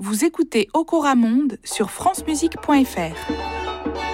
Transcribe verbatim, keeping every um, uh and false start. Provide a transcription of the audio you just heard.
Vous écoutez Okora Monde sur francemusique point f r.